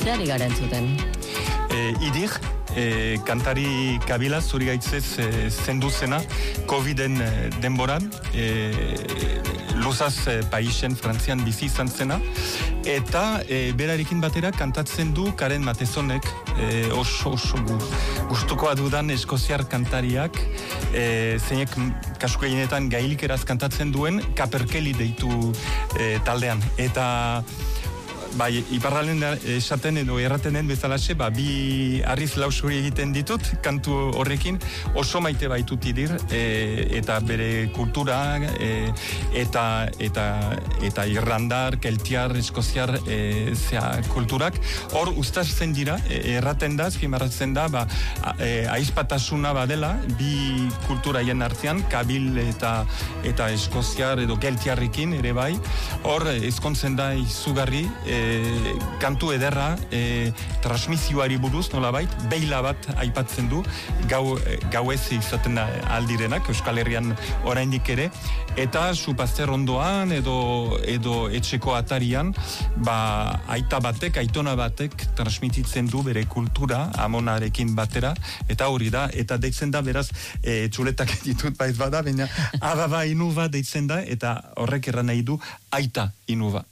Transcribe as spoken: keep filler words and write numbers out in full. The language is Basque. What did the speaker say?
Zeari gara entzuten? E, idir, e, kantari kabila zuri gaitzez e, zendu zena, Coviden e, denboran, e, luzaz e, paisen, Frantzian bizi izan zena, eta e, berarekin batera kantatzen du Karen Matezonek, e, oso oso gustukoa dudan eskoziar kantariak, e, zeinek kasu gehienetan gailikeraz kantatzen duen Caperkelly deitu e, taldean. Eta bai, iparralen esaten edo erratenen bezalaxe, ba, bi harriz lausuri egiten ditut, kantu horrekin, oso maite baitut idir, e, eta bere kultura, e, eta, eta, eta irlandar, keltiar, eskoziar, e, zea, kulturak, hor ustazen dira, e, erraten da, azpimarratzen da, ba, e, aizpatasuna badela, bi kulturaien artean, kabil eta, eta eskoziar edo keltiarrekin ere bai, hor ezkontzen da izugarri, e, E, kantu ederra, e, transmisioari buruz, nolabait, beila bat aipatzen du, gau, gau ez izaten aldirenak, Euskal Herrian oraindik ere, eta supazter ondoan edo, edo etxeko atarian, ba, aita batek, aitona batek transmititzen du bere kultura amonarekin batera, eta hori da, eta deitzen da, beraz, e, txuletak ditut baiz bada, baina ababa inuba deitzen da, eta horrek erran nahi du aita inuba.